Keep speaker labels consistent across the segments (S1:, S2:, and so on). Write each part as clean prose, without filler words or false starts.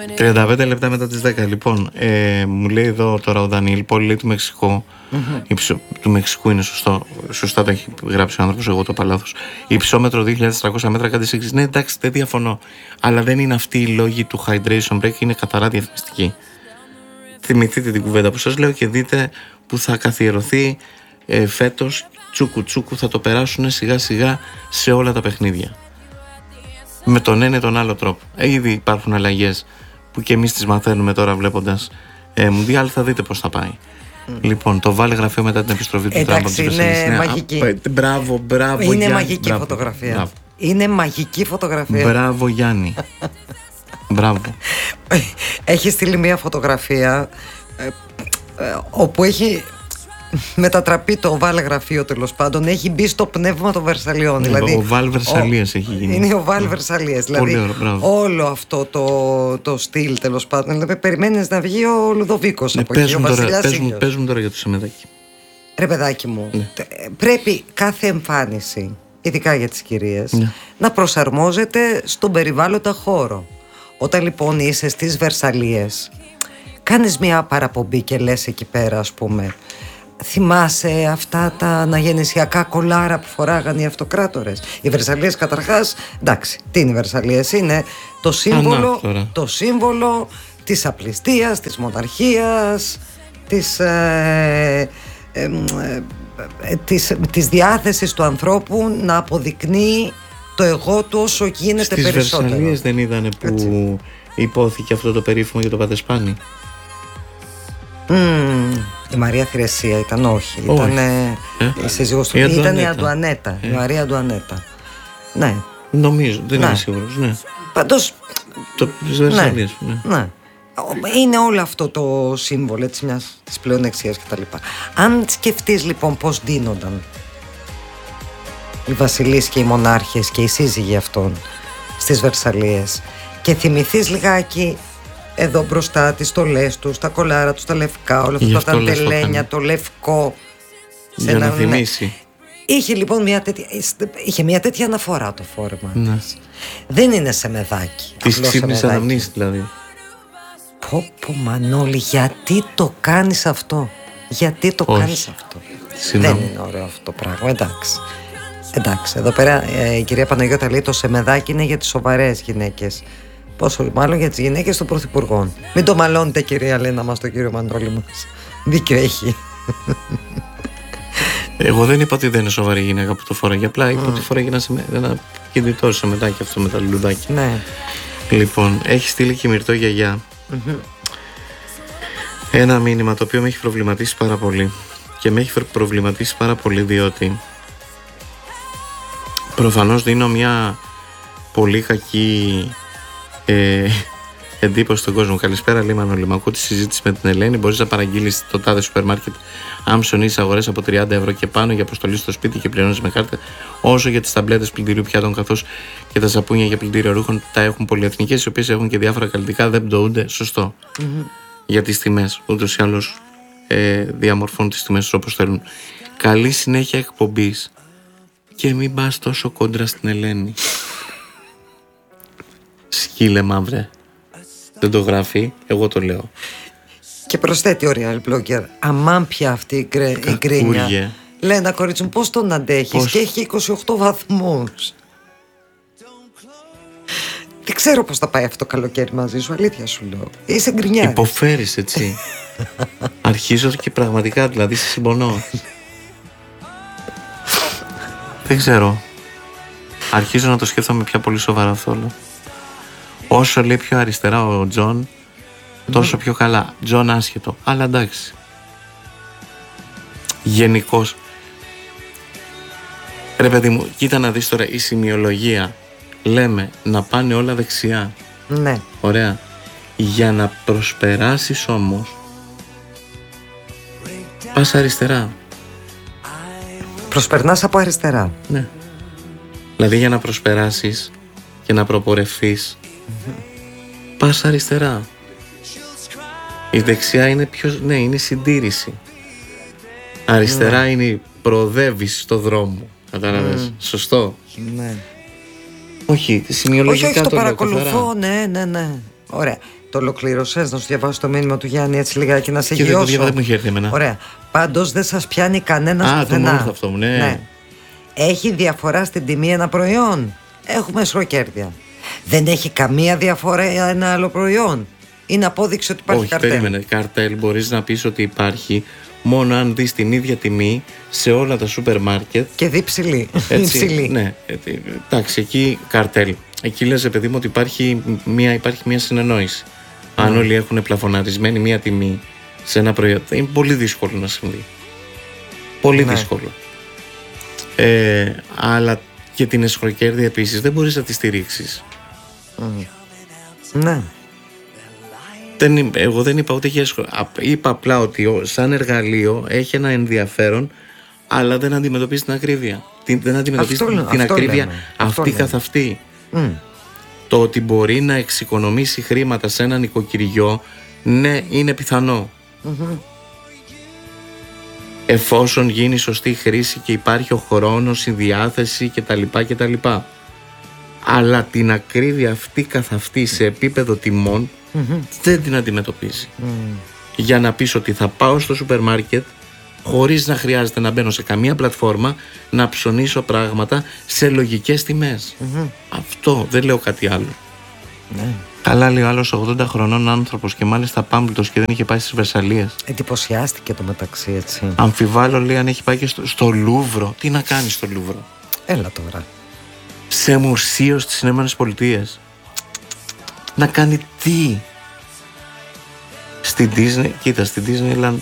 S1: 35 λεπτά μετά τις 10. Λοιπόν, μου λέει εδώ τώρα ο Δανίλ, πόλη λέει του Μεξικού. Του Μεξικού είναι σωστό. Σωστά το έχει γράψει ο άνθρωπος, εγώ το είπα λάθος. Υψόμετρο 2.300 μέτρα, κάτι σύγκριση. Ναι, εντάξει, δεν διαφωνώ. Αλλά δεν είναι αυτοί οι λόγοι του hydration break, είναι καθαρά διαφημιστικοί. Θυμηθείτε την κουβέντα που σας λέω και δείτε που θα καθιερωθεί φέτος. Τσούκου τσούκου θα το περάσουν σιγά σιγά σε όλα τα παιχνίδια. Με τον ένα ή τον άλλο τρόπο. Ήδη υπάρχουν αλλαγές που και εμείς τις μαθαίνουμε τώρα βλέποντας Μουντιάλ, θα δείτε πώς θα πάει. Λοιπόν, το βάλε γραφείο μετά την επιστροφή του Τραμπ.
S2: Εντάξει, είναι μαγική.
S1: Μπράβο,
S2: είναι
S1: Γιάννη,
S2: μαγική φωτογραφία. Μπράβο. Είναι μαγική φωτογραφία.
S1: Μπράβο, Γιάννη. Μπράβο.
S2: Έχει στείλει μια φωτογραφία όπου έχει μετατραπεί το Οβάλ γραφείο, τέλος πάντων. Έχει μπει στο πνεύμα των Βερσαλιών. Δηλαδή,
S1: ο Οβάλ Βερσαλίες έχει γίνει.
S2: Είναι ο Οβάλ Βερσαλίες. Δηλαδή, όλο αυτό το στυλ, τέλος πάντων. Δηλαδή, περιμένεις να βγει ο Λουδοβίκος από εκεί.
S1: Παίζουν τώρα για το Σεμεδάκι.
S2: Ρε παιδάκι μου, πρέπει κάθε εμφάνιση, ειδικά για τις κυρίες, να προσαρμόζεται στον περιβάλλοντα χώρο. Όταν λοιπόν είσαι στις Βερσαλίες, κάνεις μια παραπομπή και λες εκεί πέρα, ας πούμε, θυμάσαι αυτά τα αναγεννησιακά κολάρα που φοράγαν οι αυτοκράτορες? Οι Βερσαλίες καταρχάς, εντάξει, τι είναι οι Βερσαλίες? Είναι το σύμβολο της απληστίας, της μοναρχίας, της διάθεσης του ανθρώπου να αποδεικνύει το εγώ του όσο γίνεται περισσότερο.
S1: Στις Βερσαλίες δεν είδανε που υπόθηκε αυτό το περίφημο για το Πατεσπάνι?
S2: Η Μαρία Θηρεσία ήταν, όχι. Ήταν η σύζυγος του. Ήταν η Αντουανέτα. Η Μαρία Αντουανέτα. Ναι.
S1: Νομίζω, δεν είμαι σίγουρος. Ναι.
S2: Πάντως.
S1: Τις Βερσαλίες.
S2: Ναι. Είναι όλο αυτό το σύμβολο της πλεονεξίας κτλ. Αν σκεφτείς λοιπόν πώς ντύνονταν οι βασιλείς και οι μονάρχες και οι σύζυγοι αυτών στις Βερσαλίες και θυμηθείς λιγάκι εδώ μπροστά τις στολές τους, τα κολάρα τους, τα λευκά, όλα αυτά τα τελένια, το λευκό.
S1: Για να θυμίσει.
S2: Είχε λοιπόν μια τέτοια αναφορά το φόρμα. Δεν είναι σε μεδάκι.
S1: Της ξύπνης αναμνήσεις δηλαδή.
S2: Πω Μανώλη, γιατί το κάνεις αυτό? Γιατί το κάνεις αυτό? Δεν είναι ωραίο αυτό το πράγμα. Εντάξει, εδώ πέρα η κυρία Παναγιώτα λέει το σεμεδάκι είναι για τις σοβαρές γυναίκες. Πόσο μάλλον για τις γυναίκες των πρωθυπουργών. Μην το μαλώνετε, κυρία Λένα μας, τον κύριο Μανώλη μας. Δίκιο έχει.
S1: Εγώ δεν είπα ότι δεν είναι σοβαρή γυναίκα που το φοράει. Απλά είπα ότι φοράει ένα κινητό σεμεδάκι αυτό με τα λουλουδάκια.
S2: Ναι.
S1: Λοιπόν, έχει στείλει και η Μυρτώ γιαγιά ένα μήνυμα το οποίο με έχει προβληματίσει πάρα πολύ. Και με έχει προβληματίσει πάρα πολύ διότι προφανώς δίνω μια πολύ κακή εντύπωση στον κόσμο. Καλησπέρα, λέει Μανώλη. Μ' ακούω τη συζήτηση με την Ελένη. Μπορείς να παραγγείλεις το τάδε σούπερ μάρκετ άμψονες αγορές από 30 ευρώ και πάνω για αποστολή στο σπίτι και πληρώνεις με κάρτα. Όσο για τις ταμπλέτες πλυντηρίου πιάτων καθώς και τα σαπούνια για πλυντήριο ρούχων, τα έχουν πολυεθνικές, οι οποίες έχουν και διάφορα καλλιτικά, δεν πτωούνται. Σωστό. Για τις τιμές. Ούτως ή άλλως διαμορφώνουν τις τιμές τους όπως θέλουν. Καλή συνέχεια εκπομπής. Και μην πας τόσο κόντρα στην Ελένη. Σκύλε μαύρε. Δεν το γράφει, εγώ το λέω.
S2: Και προσθέτει ο Real Blogger, αμάν πια αυτή η γκρίνια. Λένα, κορίτσι μου, πώς τον αντέχεις? Και έχει 28 βαθμούς. Δεν ξέρω πώς θα πάει αυτό το καλοκαίρι μαζί σου, αλήθεια σου λέω. Είσαι γκρινιάρη.
S1: Υποφέρεις, έτσι. Αρχίζω και πραγματικά, δηλαδή σε συμπονώ. Δεν ξέρω. Αρχίζω να το σκέφτομαι πια πολύ σοβαρά αυτό όλο. Όσο λέει πιο αριστερά ο Τζον, τόσο πιο καλά. Τζον άσχετο, αλλά εντάξει. Γενικώς. Ρε παιδί μου, κοίτα να δεις τώρα η σημειολογία. Λέμε να πάνε όλα δεξιά.
S2: Ναι.
S1: Ωραία. Για να προσπεράσεις όμως, πας αριστερά.
S2: Προσπερνάς από αριστερά.
S1: Ναι. Δηλαδή για να προσπεράσεις και να προπορευθείς, πας αριστερά. Η δεξιά είναι πιο, ναι, είναι συντήρηση. Αριστερά είναι προοδεύεις στο δρόμο. Κατάλαβες, σωστό.
S2: Ναι.
S1: Όχι, σημειολογικά
S2: όχι, το
S1: λέω,
S2: παρακολουθώ,
S1: καθαρά.
S2: ναι. Ωραία. Το ολοκλήρωσες, να σου διαβάσω το μήνυμα του Γιάννη έτσι λιγάκι να σε
S1: Και
S2: γιώσω.
S1: δεν μου είχε έρθει εμένα.
S2: Ωραία. Πάντως δεν σας πιάνει κανένας πουθενά.
S1: Το μόνο αυτό μου, ναι.
S2: Έχει διαφορά στην τιμή ένα προϊόν? Έχουμε εσχροκέρδεια. Δεν έχει καμία διαφορά ένα άλλο προϊόν? Είναι απόδειξη ότι υπάρχει καρτέλ?
S1: Όχι, περίμενε. Καρτέλ μπορείς να πεις ότι υπάρχει μόνο αν δεις την ίδια τιμή σε όλα τα σούπερ μάρκετ.
S2: Και δει ψηλή.
S1: Ναι, εντάξει, εκεί καρτέλ. Εκεί λες, παιδί μου, ότι υπάρχει μια συνεννόηση. Αν όλοι έχουν πλαφωναρισμένη μια τιμή σε ένα προϊόν, είναι πολύ δύσκολο να συμβεί. Πολύ δύσκολο. Αλλά και την εσχροκέρδεια επίσης δεν μπορείς να τη στηρίξεις.
S2: Ναι.
S1: Εγώ δεν είπα ούτε για είπα απλά ότι σαν εργαλείο έχει ένα ενδιαφέρον, αλλά δεν αντιμετωπίζει την ακρίβεια. Δεν αντιμετωπίζει την ακρίβεια αυτή καθ' αυτή. Το ότι μπορεί να εξοικονομήσει χρήματα σε ένα νοικοκυριό, ναι, είναι πιθανό. Εφόσον γίνει σωστή χρήση και υπάρχει ο χρόνος, η διάθεση κτλ. Αλλά την ακρίβεια αυτή καθ' αυτή σε επίπεδο τιμών δεν την αντιμετωπίζει. Για να πεις ότι θα πάω στο σούπερ μάρκετ χωρίς να χρειάζεται να μπαίνω σε καμία πλατφόρμα να ψωνίσω πράγματα σε λογικές τιμές. Αυτό, δεν λέω κάτι άλλο. Καλά, λέει ο άλλος 80 χρονών άνθρωπος και μάλιστα πάμπλουτος και δεν είχε πάει στις Βερσαλίες.
S2: Εντυπωσιάστηκε το μεταξύ, έτσι.
S1: Αμφιβάλλω, λέει, αν έχει πάει και στο Λούβρο. Τι να κάνει στο Λούβρο?
S2: Έλα τώρα.
S1: Σε μουσείο στις Ηνωμένες Πολιτείες. Να κάνει τι? Στην Disney, κοίτα, στην Disneyland.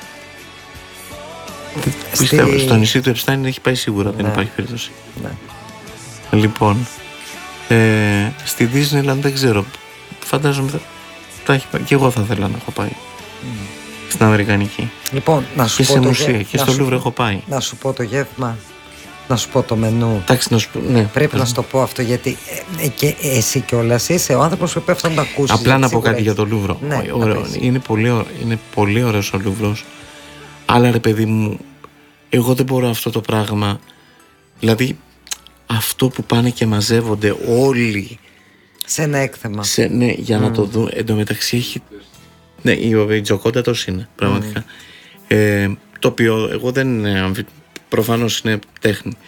S1: Πιστεύω, στο νησί του Epstein έχει πάει σίγουρα, δεν υπάρχει περίπτωση. Λοιπόν, στη Disneyland δεν ξέρω. Φαντάζομαι θα έχει πάει. Και εγώ θα ήθελα να έχω πάει. Στην Αμερικανική.
S2: Λοιπόν, να σου
S1: και
S2: πω
S1: σε μουσεία και στο Λούβρο έχω πάει.
S2: Να σου πω το γεύμα. Να σου πω το μενού.
S1: Εντάξει, να σου πω, ναι,
S2: πρέπει να σου το πω αυτό, γιατί και εσύ κιόλας είσαι ο άνθρωπος που πρέπει να το ακούσεις.
S1: Απλά να πω κάτι για το Λούβρο.
S2: Ναι,
S1: είναι πολύ ωραίος ο Λούβρος. Αλλά ρε παιδί μου, εγώ δεν μπορώ αυτό το πράγμα. Δηλαδή, αυτό που πάνε και μαζεύονται όλοι
S2: σε ένα έκθεμα.
S1: Ναι, για να το δουν. Εν τω μεταξύ έχει. Ναι, η Τζοκόντα τόσο είναι, πραγματικά. Το οποίο εγώ δεν. Προφανώς είναι τέχνη.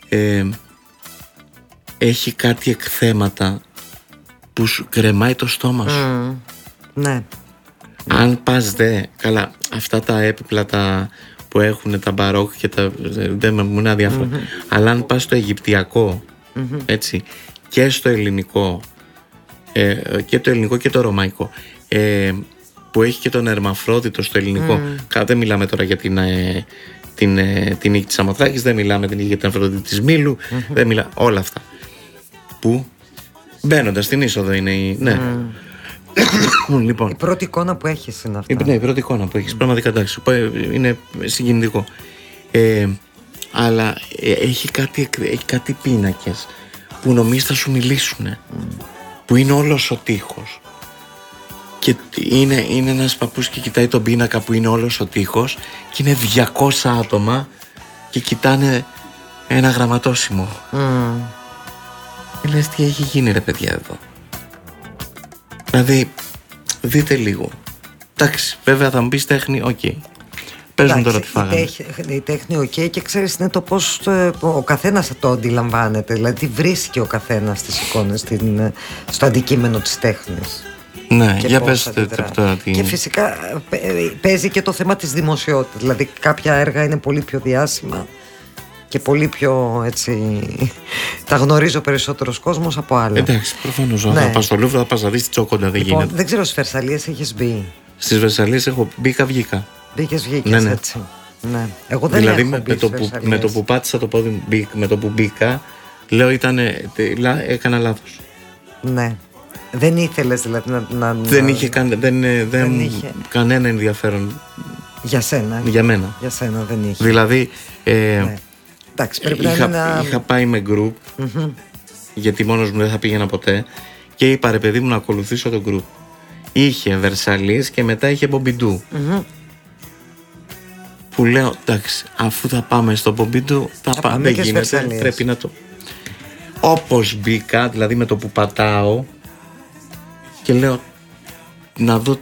S1: Έχει κάτι εκθέματα που σου κρεμάει το στόμα σου.
S2: Ναι.
S1: Αν πας καλά, αυτά τα έπιπλα που έχουν τα μπαρόκ και δεν μου είναι αδιάφορα. Αλλά αν πας στο αιγυπτιακό, έτσι, και στο ελληνικό, και το ελληνικό και το ρωμαϊκό, που έχει και τον Ερμαφρόδιτο στο ελληνικό, δεν μιλάμε τώρα για την νίκη της Σαμοθράκης, δεν μιλάμε για την Αφροδίτη της Μήλου, δεν μιλάμε, όλα αυτά που μπαίνοντας στην είσοδο είναι ναι. Λοιπόν,
S2: η πρώτη εικόνα που έχεις είναι αυτά.
S1: Ναι, η πρώτη εικόνα που έχεις, πραγματικά, εντάξει, είναι συγκινητικό. Αλλά έχει κάτι πίνακες που νομίζεις θα σου μιλήσουν, που είναι όλος ο τοίχος. Και είναι ένας παππούς και κοιτάει τον πίνακα που είναι όλος ο τοίχος και είναι 200 άτομα και κοιτάνε ένα γραμματόσημο. Λες, τι έχει γίνει ρε παιδιά εδώ? Δηλαδή, δείτε λίγο. Εντάξει, βέβαια θα μου πεις τέχνη, οκ. Παίζουν τώρα τι φάγανε.
S2: Η τέχνη, οκ, και ξέρεις, είναι το πώς ο καθένας το αντιλαμβάνεται. Δηλαδή, τι βρίσκει ο καθένας στις εικόνες, στο αντικείμενο της τέχνης.
S1: Ναι, για πες τώρα τι.
S2: Και φυσικά παίζει και το θέμα της δημοσιότητας. Δηλαδή, κάποια έργα είναι πολύ πιο διάσημα και πολύ πιο, έτσι, τα γνωρίζει περισσότερος κόσμος από άλλα.
S1: Εντάξει, προφανώς. Ναι. Θα πας στο Λούβρο, θα πας να δεις τη Τζοκόντα, δεν γίνεται.
S2: Δεν ξέρω, στις Βερσαλίες έχεις μπει?
S1: Στις Βερσαλίες έχω βγήκα.
S2: Βγήκες,
S1: ναι.
S2: έτσι. Ναι. Εγώ δεν
S1: δηλαδή,
S2: έχω μπει
S1: με το που πάτησα το πόδι, με το που μπήκα, λέω έκανα λάθος.
S2: Ναι. Δεν ήθελες δηλαδή
S1: δεν είχε κανένα ενδιαφέρον.
S2: Για σένα.
S1: Για μένα.
S2: Για σένα δεν είχε.
S1: Δηλαδή,
S2: ναι. Εντάξει, πρέπει
S1: είχα πάει με group, γιατί μόνος μου δεν θα πήγαινα ποτέ, και είπα ρε παιδί μου να ακολουθήσω το group. Είχε Βερσαλίες και μετά είχε Πομπιντού. Που λέω, εντάξει, αφού θα πάμε στο Πομπιντού, δεν γίνεται, πρέπει να το... Όπως μπήκα, δηλαδή με το που πατάω, και λέω, να δω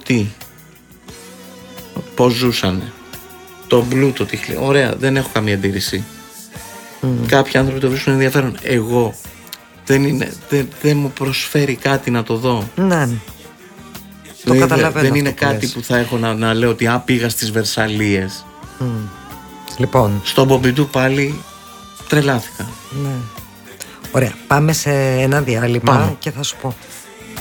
S1: πώς ζούσανε, το πλούτο, ωραία, δεν έχω καμία αντίρρηση. Κάποιοι άνθρωποι το βρίσκουν ενδιαφέρον. Εγώ δεν μου προσφέρει κάτι να το δω.
S2: Ναι. Το καταλαβαίνω.
S1: Δεν είναι κάτι που θα έχω να λέω ότι πήγα στις Βερσαλίες.
S2: Λοιπόν.
S1: Στον Πομπιντού πάλι τρελάθηκα.
S2: Ναι. Ωραία, πάμε σε ένα διάλειμμα και θα σου πω.